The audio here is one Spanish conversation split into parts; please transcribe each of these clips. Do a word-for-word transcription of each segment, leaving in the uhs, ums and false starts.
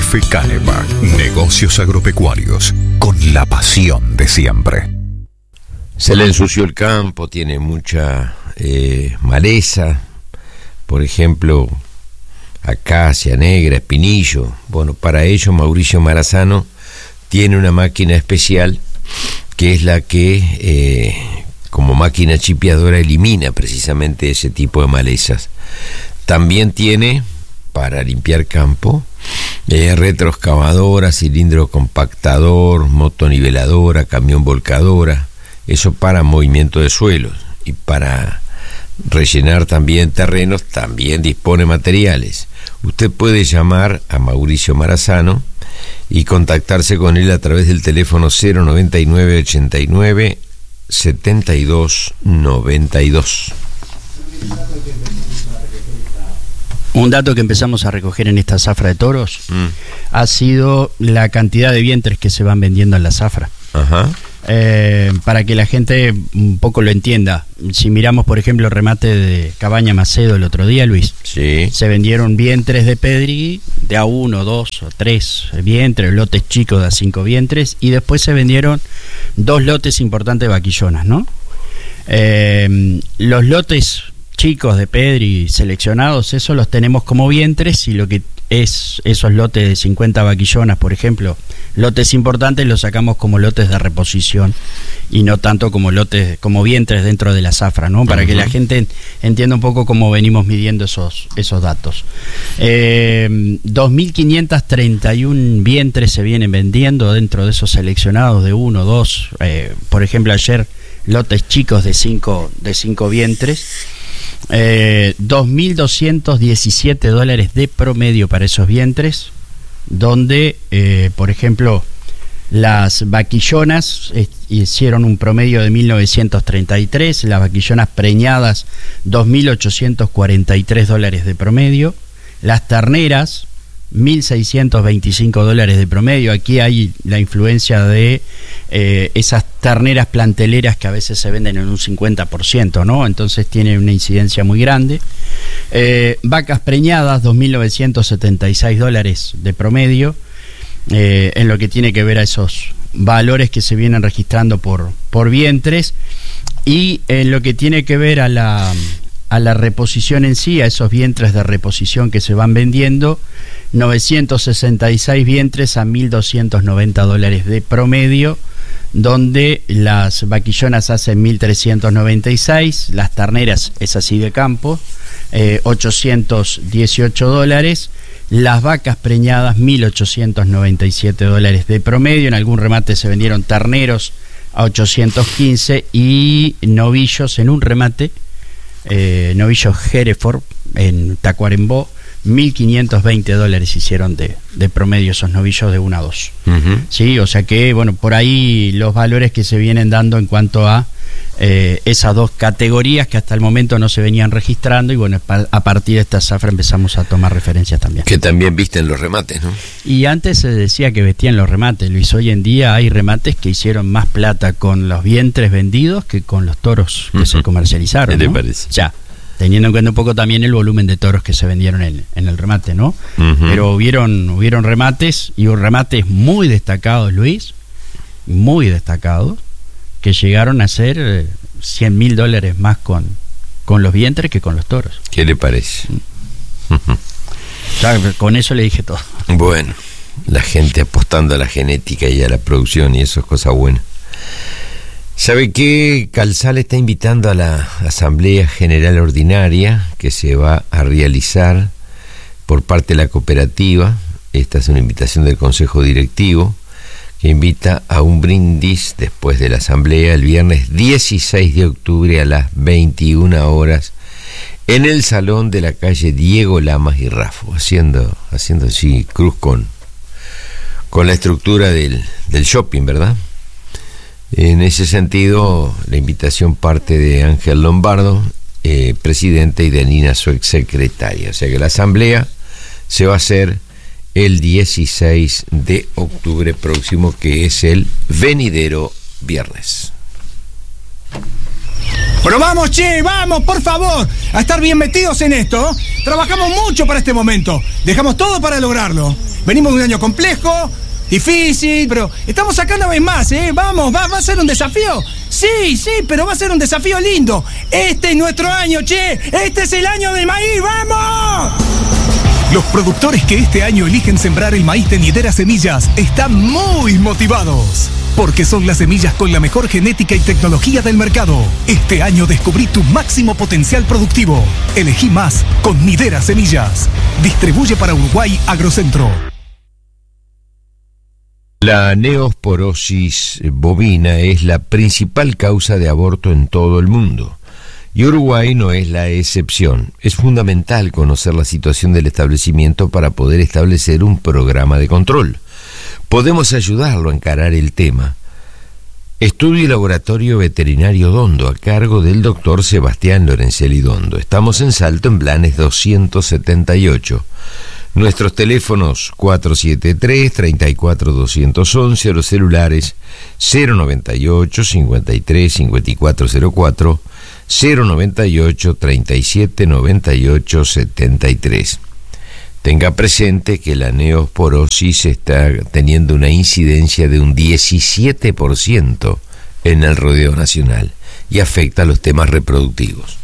F. Kahneman, negocios agropecuarios, con la pasión de siempre. Se le ensució el campo, tiene mucha eh, maleza, por ejemplo, acacia negra, espinillo. Bueno, para ello Mauricio Marazano tiene una máquina especial que es la que, eh, como máquina chipeadora, elimina precisamente ese tipo de malezas. También tiene, para limpiar campo, eh, retroexcavadora, cilindro compactador, motoniveladora, camión volcadora, eso para movimiento de suelos. Y para rellenar también terrenos, también dispone materiales. Usted puede llamar a Mauricio Marazano y contactarse con él a través del teléfono cero noventa y nueve ochenta y nueve setenta y dos noventa y dos. Un dato que empezamos a recoger en esta zafra de toros mm. ha sido la cantidad de vientres que se van vendiendo en la zafra. Ajá. Eh, para que la gente un poco lo entienda. Si miramos, por ejemplo, el remate de Cabaña Macedo el otro día, Luis, sí. se vendieron vientres de Pedri de a uno, dos o tres vientres, lotes chicos de a cinco vientres, y después se vendieron dos lotes importantes de vaquillonas, ¿no? Eh, los lotes chicos de Pedri seleccionados, esos los tenemos como vientres, y lo que es esos lotes de cincuenta vaquillonas, por ejemplo, lotes importantes, los sacamos como lotes de reposición y no tanto como lotes, como vientres dentro de la zafra, ¿no? Para uh-huh. que la gente entienda un poco cómo venimos midiendo esos, esos datos. Eh, dos mil quinientos treinta y uno vientres se vienen vendiendo dentro de esos seleccionados de uno, dos, eh, por ejemplo, ayer lotes chicos de cinco, de cinco vientres. Eh, dos mil doscientos diecisiete dólares de promedio para esos vientres, donde, eh, por ejemplo, las vaquillonas eh, hicieron un promedio de mil novecientos treinta y tres, las vaquillonas preñadas dos mil ochocientos cuarenta y tres dólares de promedio, las terneras mil seiscientos veinticinco dólares de promedio. Aquí hay la influencia de eh, esas terneras planteleras que a veces se venden en un cincuenta por ciento, ¿no? Entonces tiene una incidencia muy grande. Eh, vacas preñadas, dos mil novecientos setenta y seis dólares de promedio, eh, en lo que tiene que ver a esos valores que se vienen registrando por, por vientres, y en lo que tiene que ver a la, a la reposición en sí, a esos vientres de reposición que se van vendiendo, novecientos sesenta y seis vientres a mil doscientos noventa dólares de promedio, donde las vaquillonas hacen mil trescientos noventa y seis, las terneras es así de campo, eh, ochocientos dieciocho dólares, las vacas preñadas mil ochocientos noventa y siete dólares de promedio. En algún remate se vendieron terneros a ochocientos quince y novillos en un remate, eh, novillos Hereford en Tacuarembó, mil quinientos veinte dólares hicieron de, de promedio esos novillos de uno a dos. Uh-huh. Sí, o sea que, bueno, por ahí los valores que se vienen dando en cuanto a eh, esas dos categorías que hasta el momento no se venían registrando, y bueno, a partir de esta zafra empezamos a tomar referencias también. Que también visten los remates, ¿no? Y antes se decía que vestían los remates, Luis. Hoy en día hay remates que hicieron más plata con los vientres vendidos que con los toros que uh-huh. se comercializaron, ¿qué te ¿no? parece? O sea, teniendo en cuenta un poco también el volumen de toros que se vendieron en, en el remate, ¿no? Uh-huh. Pero hubieron, hubieron remates, y remates muy destacados, Luis, muy destacados, que llegaron a ser eh, cien mil dólares más con, con los vientres que con los toros. ¿Qué le parece? Uh-huh. Ya, con eso le dije todo. Bueno, la gente apostando a la genética y a la producción, y eso es cosa buena. ¿Sabe qué? Calzal está invitando a la Asamblea General Ordinaria que se va a realizar por parte de la cooperativa. Esta es una invitación del Consejo Directivo que invita a un brindis después de la Asamblea el viernes dieciséis de octubre a las veintiuna horas en el salón de la calle Diego Lamas y Raffo, haciendo, haciendo así cruz con, con la estructura del, del shopping, ¿verdad? En ese sentido, la invitación parte de Ángel Lombardo, eh, presidente, y de Nina, su exsecretaria. O sea que la asamblea se va a hacer el dieciséis de octubre próximo, que es el venidero viernes. Pero vamos, che, vamos, por favor, a estar bien metidos en esto. Trabajamos mucho para este momento. Dejamos todo para lograrlo. Venimos de un año complejo, difícil, pero estamos acá una vez más, ¿eh? Vamos, va, va a ser un desafío. Sí, sí, pero va a ser un desafío lindo. Este es nuestro año, che. Este es el año del maíz, ¡vamos! Los productores que este año eligen sembrar el maíz de Nidera Semillas están muy motivados, porque son las semillas con la mejor genética y tecnología del mercado. Este año descubrí tu máximo potencial productivo. Elegí más con Nidera Semillas. Distribuye para Uruguay Agrocentro. La neosporosis bovina es la principal causa de aborto en todo el mundo. Y Uruguay no es la excepción. Es fundamental conocer la situación del establecimiento para poder establecer un programa de control. Podemos ayudarlo a encarar el tema. Estudio y Laboratorio Veterinario Dondo, a cargo del doctor Sebastián Lorenzelli Dondo. Estamos en Salto, en Blanes doscientos setenta y ocho. Nuestros teléfonos cuatro siete tres, tres cuatro dos uno uno, los celulares cero noventa y ocho, cincuenta y tres, cincuenta y cuatro cero cuatro, cero noventa y ocho, treinta y siete, noventa y ocho, setenta y tres. Tenga presente que la neosporosis está teniendo una incidencia de un diecisiete por ciento en el rodeo nacional y afecta a los temas reproductivos.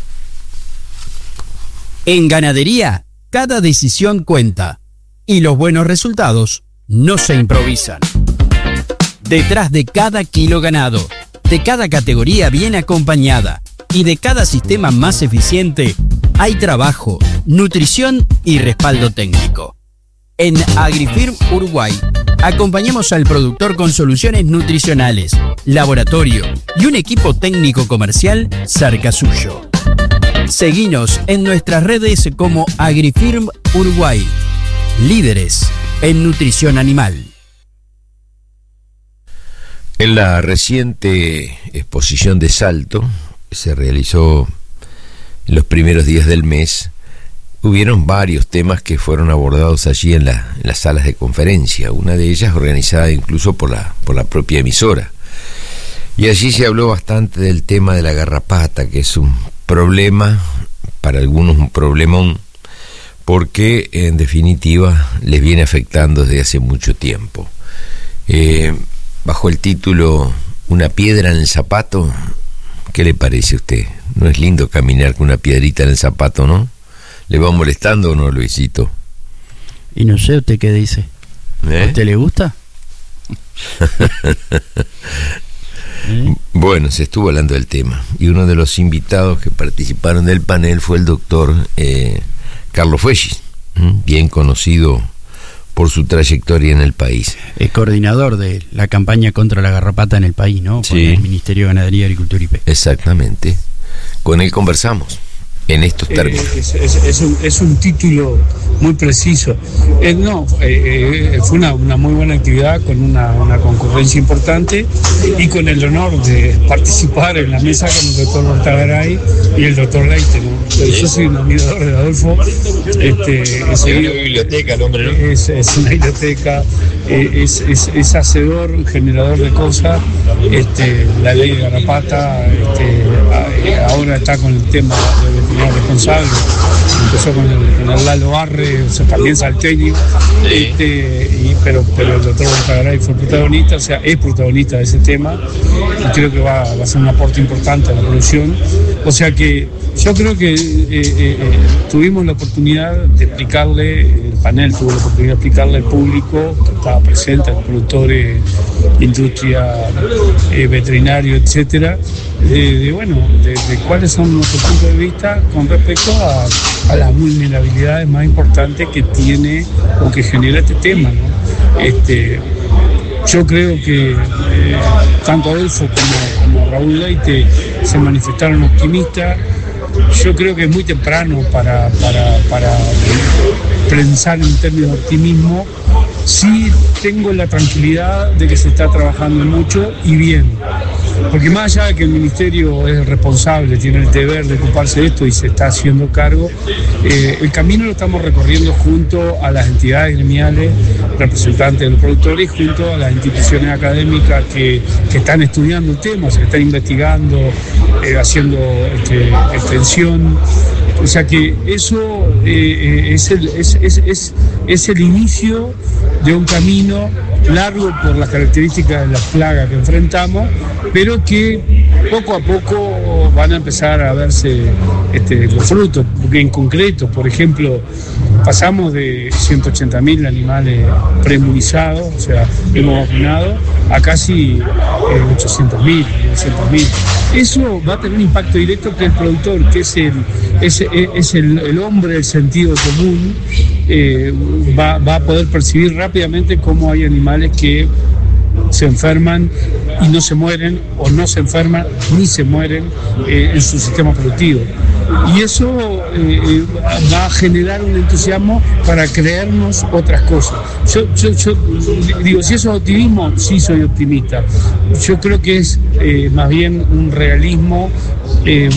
En ganadería, cada decisión cuenta y los buenos resultados no se improvisan. Detrás de cada kilo ganado, de cada categoría bien acompañada y de cada sistema más eficiente, hay trabajo, nutrición y respaldo técnico. En AgriFirm Uruguay, acompañamos al productor con soluciones nutricionales, laboratorio y un equipo técnico comercial cerca suyo. Seguinos en nuestras redes como AgriFirm Uruguay, líderes en nutrición animal. En la reciente exposición de Salto, que se realizó en los primeros días del mes, hubieron varios temas que fueron abordados allí en, la, en las salas de conferencia, una de ellas organizada incluso por la, por la propia emisora. Y allí se habló bastante del tema de la garrapata, que es un problema, para algunos un problemón, porque en definitiva les viene afectando desde hace mucho tiempo. Eh, bajo el título Una piedra en el zapato, ¿qué le parece a usted? ¿No es lindo caminar con una piedrita en el zapato, no? ¿Le va molestando o no, Luisito? Y no sé, ¿usted qué dice? ¿Eh? ¿A usted le gusta? ¿Eh? Bueno, se estuvo hablando del tema y uno de los invitados que participaron del panel fue el doctor eh, Carlos Fuellis, bien conocido por su trayectoria en el país. Es coordinador de la campaña contra la garrapata en el país, ¿no? Con sí. El Ministerio de Ganadería, Agricultura y Pesca. Exactamente. Con él conversamos en estos términos. Eh, es, es, es, un, es un título muy preciso. Eh, no, eh, eh, fue una, una muy buena actividad con una, una concurrencia importante y con el honor de participar en la mesa con el doctor Bortagaray y el doctor Leite, ¿no? Yo soy un admirador de Adolfo. Este, es una biblioteca el hombre, ¿no? Es, es una biblioteca, eh, es, es, es hacedor, generador de cosas. Este, la ley de garrapata, este, ahora está con el tema de responsable, empezó con el, con el Lalo Arre, o sea, también salteño, este, y, pero, pero el doctor Bortagaray fue protagonista, o sea, es protagonista de ese tema, y creo que va, va a ser un aporte importante a la producción, o sea que yo creo que eh, eh, tuvimos la oportunidad de explicarle, el panel tuvo la oportunidad de explicarle al público que estaba presente, a los productores, industria, eh, veterinario, etcétera, de, de bueno, de, de cuáles son nuestros puntos de vista con respecto a, a las vulnerabilidades más importantes que tiene o que genera este tema, ¿no? Este, yo creo que eh, tanto Adolfo como, como Raúl Leite se manifestaron optimistas. Yo creo que es muy temprano para, para, para pensar en términos de optimismo. Sí tengo la tranquilidad de que se está trabajando mucho y bien. porque más allá de que el Ministerio es responsable, tiene el deber de ocuparse de esto y se está haciendo cargo, eh, el camino lo estamos recorriendo junto a las entidades gremiales, representantes de los productores, y junto a las instituciones académicas que, que están estudiando el tema, o sea, que están investigando, eh, haciendo este, extensión. O sea que eso eh, es, el, es, es, es, es el inicio de un camino largo por las características de las plagas que enfrentamos, pero que poco a poco van a empezar a verse este, los frutos, porque en concreto, por ejemplo, pasamos de ciento ochenta mil animales preinmunizados, o sea, hemos vacunado, a casi eh, ochocientos mil, novecientos mil. Eso va a tener un impacto directo que el productor, que es el, es, es el, el hombre del sentido común, eh, va, va a poder percibir rápidamente cómo hay animales que se enferman y no se mueren, o no se enferman ni se mueren eh, en su sistema productivo. Y eso eh, va a generar un entusiasmo para creernos otras cosas. Yo, yo, yo digo, si eso es optimismo, sí soy optimista. Yo creo que es eh, más bien un realismo eh,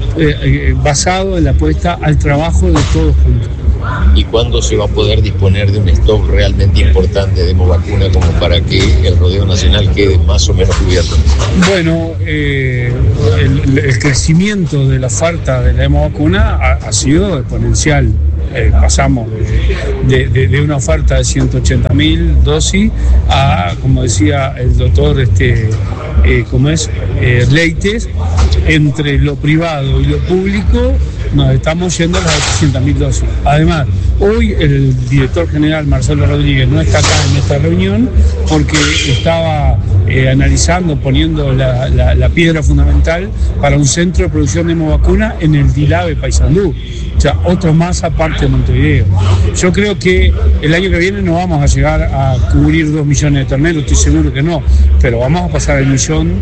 eh, basado en la apuesta al trabajo de todos juntos. ¿Y cuándo se va a poder disponer de un stock realmente importante de hemovacuna como para que el rodeo nacional quede más o menos cubierto? Bueno, eh, el, el crecimiento de la oferta de la hemovacuna ha, ha sido exponencial. Eh, pasamos de, de, de, de una oferta de ciento ochenta mil dosis a, como decía el doctor, este, eh, ¿cómo es? Eh, Leites, entre lo privado y lo público nos estamos yendo a las ochocientas mil dosis. Además, hoy el director general Marcelo Rodríguez no está acá en esta reunión porque estaba eh, analizando, poniendo la, la, la piedra fundamental para un centro de producción de hemovacuna en el Dilave Paysandú. O sea, otro más aparte de Montevideo. Yo creo que el año que viene no vamos a llegar a cubrir dos millones de terneros, estoy seguro que no, pero vamos a pasar el millón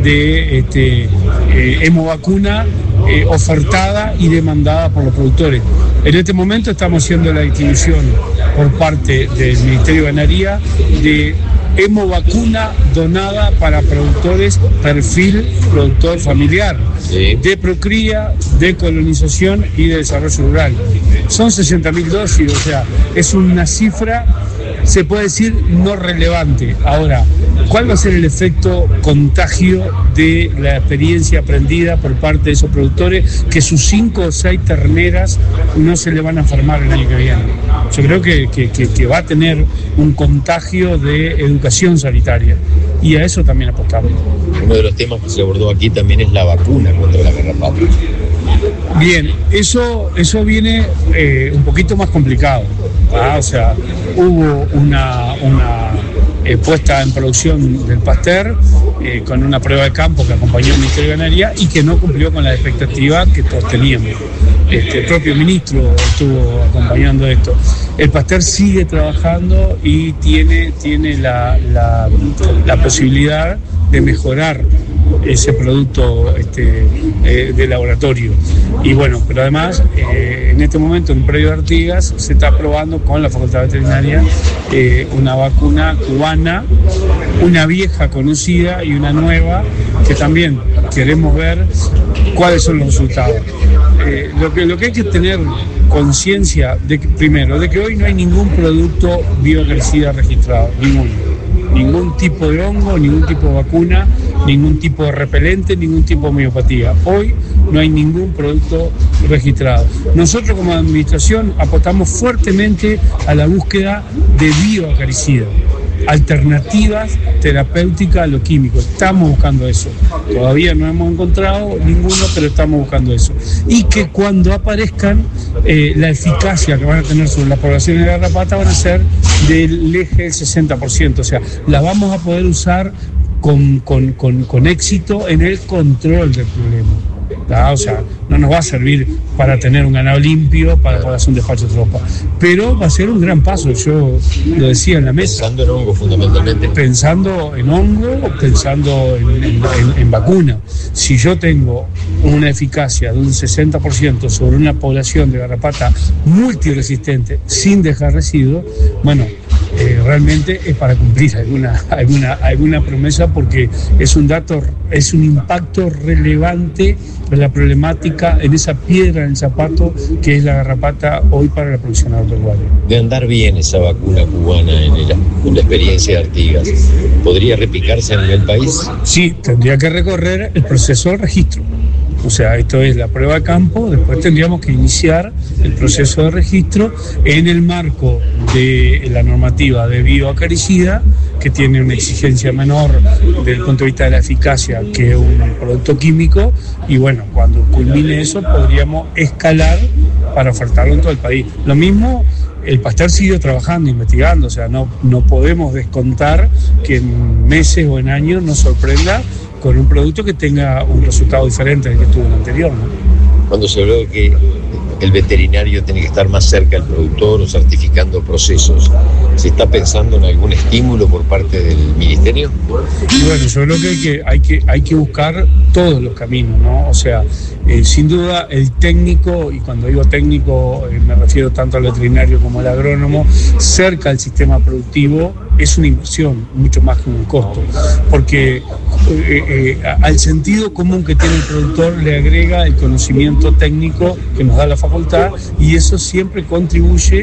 de este, eh, hemovacuna eh, ofertada y demandada por los productores. En este momento estamos haciendo la distribución por parte del Ministerio de Ganadería de hemovacuna donada para productores perfil productor familiar, sí, de procría, de colonización y de desarrollo rural. Son sesenta mil dosis, o sea, es una cifra, se puede decir, no relevante. Ahora, ¿cuál va a ser el efecto contagio de la experiencia aprendida por parte de esos productores que sus cinco o seis terneras no se le van a enfermar el año que viene? Yo creo que, que, que, que va a tener un contagio de educación sanitaria y a eso también apostamos. Uno de los temas que se abordó aquí también es la vacuna contra la garrapata. Bien, eso, eso viene eh, un poquito más complicado, ¿ah? O sea, hubo una, una eh, puesta en producción del Pasteur eh, con una prueba de campo que acompañó el Ministerio de Ganadería y que no cumplió con las expectativas que todos teníamos. Este, el propio ministro estuvo acompañando esto. El Pasteur sigue trabajando y tiene, tiene la, la, la posibilidad de mejorar ese producto este, eh, de laboratorio. Y bueno, pero además, eh, en este momento en el predio de Artigas se está probando con la Facultad Veterinaria eh, una vacuna cubana, una vieja conocida y una nueva, que también queremos ver cuáles son los resultados. Eh, lo, que, lo que hay que tener conciencia, de que, primero, de que hoy no hay ningún producto bioagricida registrado, ninguno. Ningún tipo de hongo, ningún tipo de vacuna, ningún tipo de repelente, ningún tipo de homeopatía. Hoy no hay ningún producto registrado. Nosotros como administración apostamos fuertemente a la búsqueda de bioacaricidas, alternativas terapéuticas a lo químico. Estamos buscando eso. Todavía no hemos encontrado ninguno, pero estamos buscando eso. Y que cuando aparezcan, eh, la eficacia que van a tener sobre la población de garrapata van a ser del eje del sesenta por ciento. O sea, la vamos a poder usar con, con, con, con éxito en el control del problema. ¿tá? O sea, no nos va a servir para tener un ganado limpio, para poder hacer un despacho de tropa, pero va a ser un gran paso. Yo lo decía en la mesa. Pensando en hongo, fundamentalmente. Pensando en hongo, pensando en, en, en, en vacuna. Si yo tengo una eficacia de un sesenta por ciento sobre una población de garrapata multiresistente, sin dejar residuos, bueno, eh, realmente es para cumplir alguna, alguna, alguna promesa, porque es un dato, es un impacto relevante de la problemática en esa piedra en el zapato que es la garrapata hoy para la producción agropecuaria. De andar bien esa vacuna cubana en, el, en la experiencia de Artigas, ¿podría replicarse a nivel país? Sí, tendría que recorrer el proceso de registro. O sea, esto es la prueba de campo, después tendríamos que iniciar el proceso de registro en el marco de la normativa de bioacaricida, que tiene una exigencia menor desde el punto de vista de la eficacia que un producto químico, y bueno, cuando culmine eso podríamos escalar para ofertarlo en todo el país. Lo mismo, el Pasteur sigue trabajando, investigando, o sea, no, no podemos descontar que en meses o en años nos sorprenda con un producto que tenga un resultado diferente del que tuvo el anterior, ¿no? Cuando se habló de que el veterinario tiene que estar más cerca del productor o certificando procesos, ¿se está pensando en algún estímulo por parte del ministerio? Y bueno, yo creo que hay que, hay que, hay que buscar todos los caminos, ¿no? O sea, eh, sin duda el técnico, y cuando digo técnico eh, me refiero tanto al veterinario como al agrónomo, cerca del sistema productivo es una inversión, mucho más que un costo, porque eh, eh, al sentido común que tiene el productor le agrega el conocimiento técnico que nos da la facultad, y eso siempre contribuye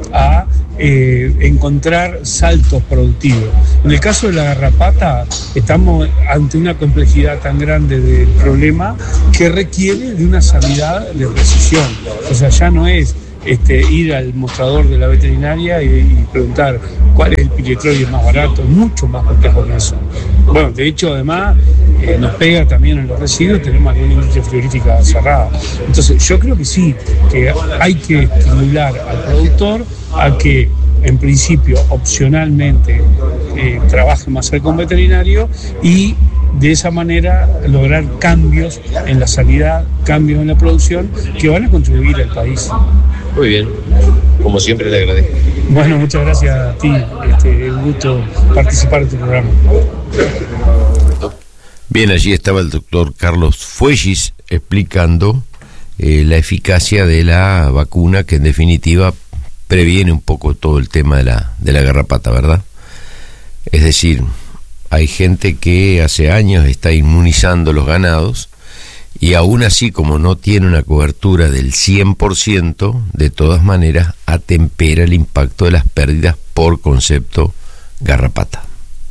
a eh, encontrar saltos productivos. En el caso de la garrapata estamos ante una complejidad tan grande del problema que requiere de una sanidad de precisión. O sea, ya no es Este, ir al mostrador de la veterinaria y, y preguntar cuál es el piletroide más barato, mucho más complejo que eso. Bueno, de hecho, además, eh, nos pega también en los residuos, tenemos alguna industria frigorífica cerrada. Entonces, yo creo que sí, que hay que estimular al productor a que, en principio, opcionalmente, eh, trabaje más cerca con veterinario, y de esa manera lograr cambios en la sanidad, cambios en la producción que van a contribuir al país. Muy bien, como siempre le agradezco. Bueno, muchas gracias a ti, este, un gusto participar de tu programa. Bien, allí estaba el doctor Carlos Fuegis explicando eh, la eficacia de la vacuna, que en definitiva previene un poco todo el tema de la, de la garrapata, ¿verdad? Es decir, hay gente que hace años está inmunizando los ganados, y aún así, como no tiene una cobertura del cien por ciento, de todas maneras atempera el impacto de las pérdidas por concepto garrapata.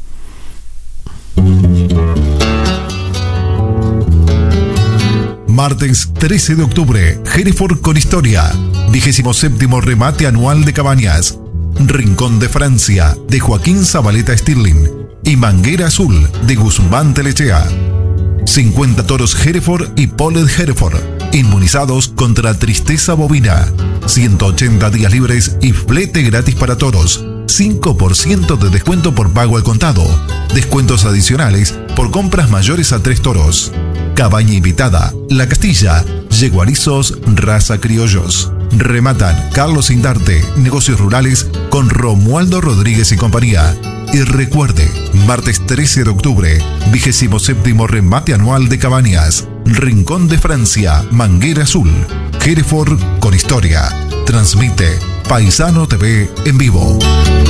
Martes trece de octubre, Hereford con historia. vigésimo séptimo remate anual de Cabañas. Rincón de Francia, de Joaquín Zabaleta Stirling. Y Manguera Azul, de Guzmán Telechea. cincuenta toros Hereford y Polled Hereford, inmunizados contra tristeza bovina. ciento ochenta días libres y flete gratis para toros. cinco por ciento de descuento por pago al contado. Descuentos adicionales por compras mayores a tres toros. Cabaña invitada, La Castilla, yeguarizos, raza criollos. Rematan Carlos Indarte, negocios rurales, con Romualdo Rodríguez y compañía. Y recuerde, martes trece de octubre, vigésimo séptimo remate anual de Cabañas. Rincón de Francia, Manguera Azul. Hereford con historia. Transmite Paisano T V en vivo.